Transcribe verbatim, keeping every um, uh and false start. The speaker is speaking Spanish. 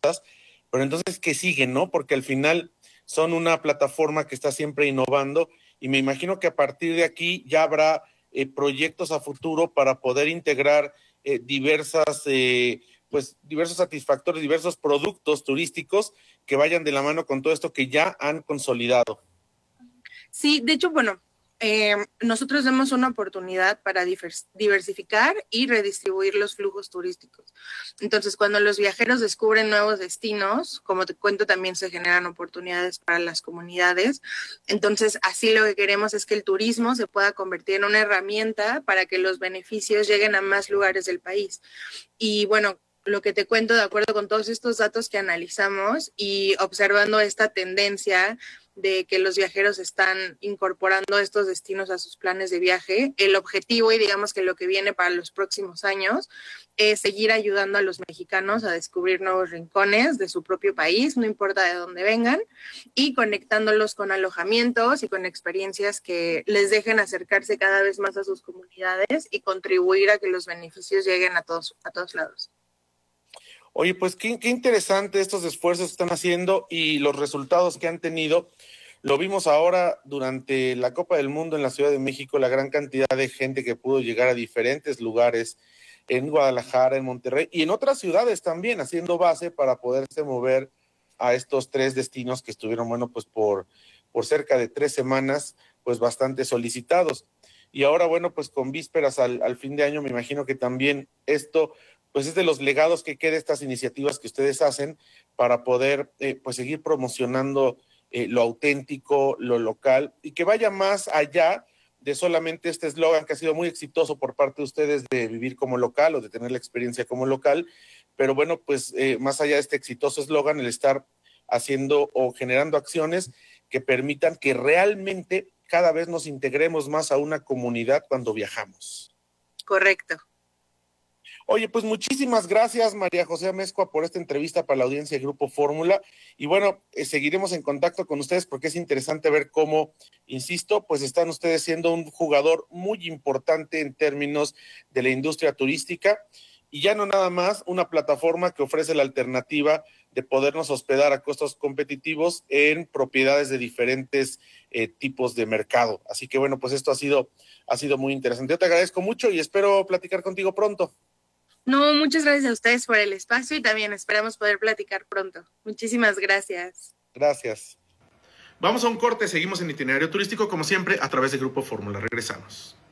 cosas, pero entonces, ¿qué sigue, no? Porque al final son una plataforma que está siempre innovando y me imagino que a partir de aquí ya habrá eh, proyectos a futuro para poder integrar eh, diversas, eh, pues diversos satisfactores, diversos productos turísticos que vayan de la mano con todo esto que ya han consolidado. Sí, de hecho, bueno, eh, nosotros vemos una oportunidad para diversificar y redistribuir los flujos turísticos. Entonces, cuando los viajeros descubren nuevos destinos, como te cuento, también se generan oportunidades para las comunidades. Entonces, así lo que queremos es que el turismo se pueda convertir en una herramienta para que los beneficios lleguen a más lugares del país. Y bueno, lo que te cuento, de acuerdo con todos estos datos que analizamos y observando esta tendencia de que los viajeros están incorporando estos destinos a sus planes de viaje, el objetivo y digamos que lo que viene para los próximos años es seguir ayudando a los mexicanos a descubrir nuevos rincones de su propio país, no importa de dónde vengan, y conectándolos con alojamientos y con experiencias que les dejen acercarse cada vez más a sus comunidades y contribuir a que los beneficios lleguen a todos, a todos lados. Oye, pues qué, qué interesante estos esfuerzos que están haciendo y los resultados que han tenido. Lo vimos ahora durante la Copa del Mundo en la Ciudad de México, la gran cantidad de gente que pudo llegar a diferentes lugares en Guadalajara, en Monterrey y en otras ciudades también, haciendo base para poderse mover a estos tres destinos que estuvieron, bueno, pues por, por cerca de tres semanas, pues bastante solicitados. Y ahora, bueno, pues con vísperas al, al fin de año, me imagino que también esto pues es de los legados que queda estas iniciativas que ustedes hacen para poder eh, pues seguir promocionando eh, lo auténtico, lo local y que vaya más allá de solamente este eslogan que ha sido muy exitoso por parte de ustedes de vivir como local o de tener la experiencia como local, pero bueno, pues eh, más allá de este exitoso eslogan, el estar haciendo o generando acciones que permitan que realmente cada vez nos integremos más a una comunidad cuando viajamos. Correcto. Oye, pues muchísimas gracias, María José Amezcua, por esta entrevista para la audiencia de Grupo Fórmula. Y bueno, eh, seguiremos en contacto con ustedes porque es interesante ver cómo, insisto, pues están ustedes siendo un jugador muy importante en términos de la industria turística y ya no nada más una plataforma que ofrece la alternativa de podernos hospedar a costos competitivos en propiedades de diferentes eh, tipos de mercado. Así que bueno, pues esto ha sido, ha sido muy interesante. Yo te agradezco mucho y espero platicar contigo pronto. No, muchas gracias a ustedes por el espacio y también esperamos poder platicar pronto. Muchísimas gracias. Gracias. Vamos a un corte, seguimos en Itinerario Turístico como siempre a través de Grupo Fórmula. Regresamos.